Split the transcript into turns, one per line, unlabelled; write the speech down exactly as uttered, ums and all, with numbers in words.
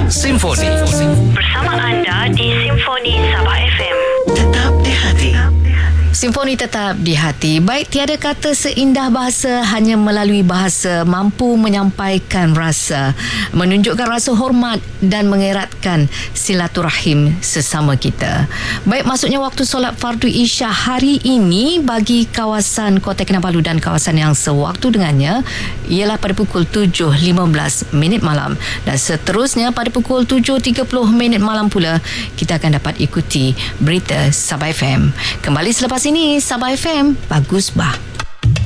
Simfoni.
Bersama anda di Simfoni Sabah F M.
Tetap di hati.
Simfoni tetap di hati. Baik, tiada kata seindah bahasa, hanya melalui bahasa mampu menyampaikan rasa, menunjukkan rasa hormat dan mengeratkan silaturahim sesama kita. Baik, masuknya waktu solat fardu Isya hari ini bagi kawasan Kota Kinabalu dan kawasan yang sewaktu dengannya ialah pada pukul tujuh lima belas minit malam, dan seterusnya pada pukul tujuh tiga puluh minit malam pula kita akan dapat ikuti berita Sabah F M. Kembali selepas ini, Sabah F M, bagus bah.